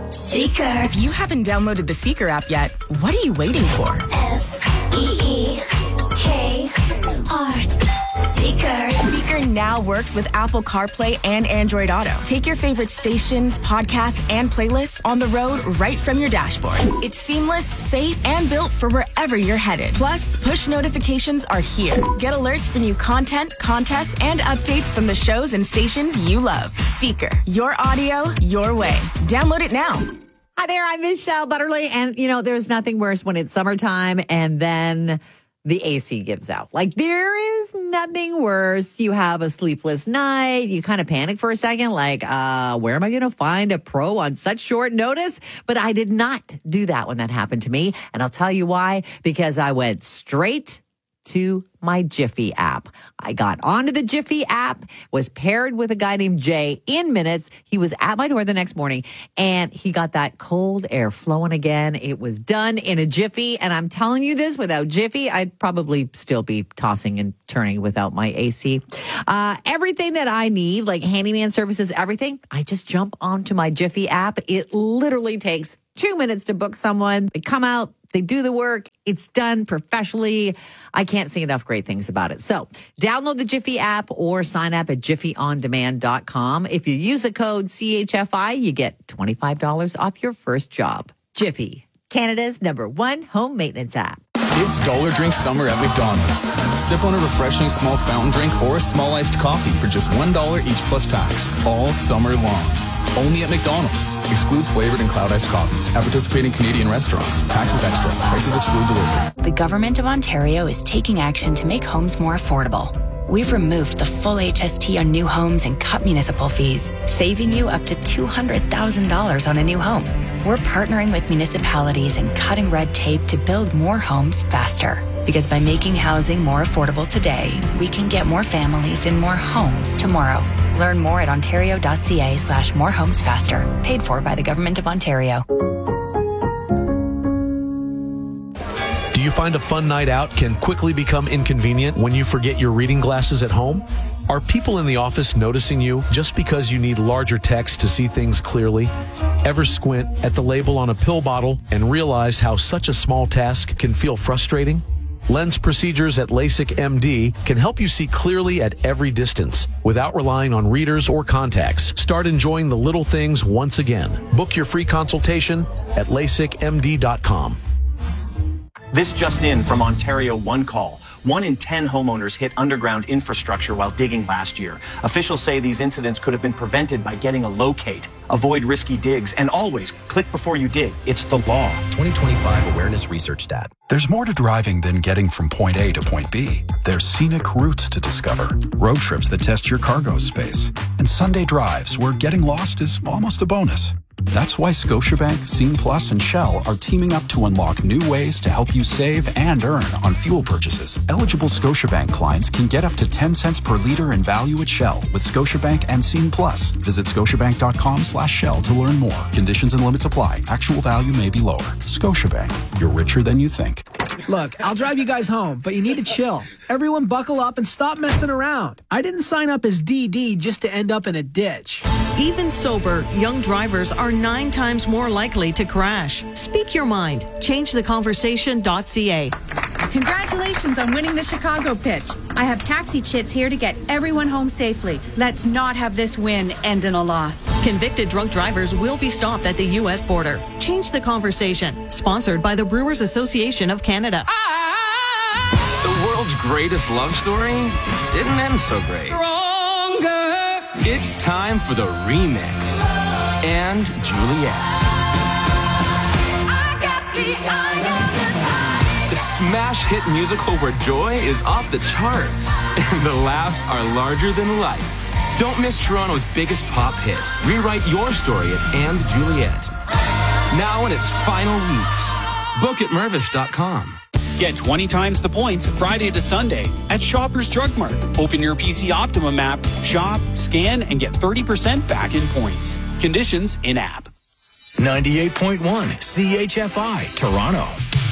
Seeker. If you haven't downloaded the Seeker app yet, what are you waiting for? SEEKR. Seeker. Seeker now works with Apple CarPlay and Android Auto. Take your favorite stations, podcasts, and playlists on the road right from your dashboard. It's seamless, safe, and built for wherever you're headed. Plus, push notifications are here. Get alerts for new content, contests, and updates from the shows and stations you love. Seeker. Your audio, your way. Download it now. Hi there, I'm Michelle Butterly, and there's nothing worse when it's summertime and then the AC gives out. Like, there is nothing worse. You have a sleepless night. You kind of panic for a second, like, where am I going to find a pro on such short notice? But I did not do that when that happened to me. And I'll tell you why, because I went straight to my Jiffy app. I got onto the Jiffy app, was paired with a guy named Jay in minutes. He was at my door the next morning, and he got that cold air flowing again. It was done in a Jiffy, and I'm telling you this, without Jiffy, I'd probably still be tossing and turning without my AC. Everything that I need, like handyman services, everything, I just jump onto my Jiffy app. It literally takes 2 minutes to book someone. They come out, they do the work. It's done professionally. I can't say enough great things about it. So download the Jiffy app or sign up at jiffyondemand.com. If you use the code CHFI, you get $25 off your first job. Jiffy, Canada's #1 home maintenance app. It's Dollar Drink Summer at McDonald's. Sip on a refreshing small fountain drink or a small iced coffee for just $1 each plus tax, all summer long. Only at McDonald's. Excludes flavored and cloud iced coffees. At participating Canadian restaurants. Taxes extra. Prices exclude delivery. The Government of Ontario is taking action to make homes more affordable. We've removed the full HST on new homes and cut municipal fees, saving you up to $200,000 on a new home. We're partnering with municipalities and cutting red tape to build more homes faster. Because by making housing more affordable today, we can get more families in more homes tomorrow. Learn more at ontario.ca/morehomesfaster. Paid for by the Government of Ontario. Do you find a fun night out can quickly become inconvenient when you forget your reading glasses at home? Are people in the office noticing you just because you need larger text to see things clearly? Ever squint at the label on a pill bottle and realize how such a small task can feel frustrating? Lens procedures at LASIK MD can help you see clearly at every distance without relying on readers or contacts. Start enjoying the little things once again. Book your free consultation at LASIKMD.com. This just in from Ontario One Call. 1 in 10 homeowners hit underground infrastructure while digging last year. Officials say these incidents could have been prevented by getting a locate. Avoid risky digs and always click before you dig. It's the law. 2025 Awareness Research Stat. There's more to driving than getting from point A to point B. There's scenic routes to discover, road trips that test your cargo space, and Sunday drives where getting lost is almost a bonus. That's why Scotiabank, Scene Plus, and Shell are teaming up to unlock new ways to help you save and earn on fuel purchases. Eligible Scotiabank clients can get up to 10 cents per liter in value at Shell with Scotiabank and Scene Plus. Visit scotiabank.com/Shell to learn more. Conditions and limits apply. Actual value may be lower. Scotiabank, you're richer than you think. Look, I'll drive you guys home, but you need to chill. Everyone buckle up and stop messing around. I didn't sign up as DD just to end up in a ditch. Even sober, young drivers are 9 times more likely to crash. Speak your mind. ChangeTheConversation.ca. Congratulations on winning the Chicago pitch. I have taxi chits here to get everyone home safely. Let's not have this win end in a loss. Convicted drunk drivers will be stopped at the U.S. border. Change the Conversation. Sponsored by the Brewers Association of Canada. The world's greatest love story didn't end so great. Stronger. It's time for the remix. And Juliet. I got the eye of the The smash hit musical where joy is off the charts and the laughs are larger than life. Don't miss Toronto's biggest pop hit. Rewrite your story at And Juliet. Now in its final weeks. Book at Mirvish.com. Get 20 times the points Friday to Sunday at Shoppers Drug Mart. Open your PC Optimum app, shop, scan, and get 30% back in points. Conditions in app. 98.1 CHFI, Toronto.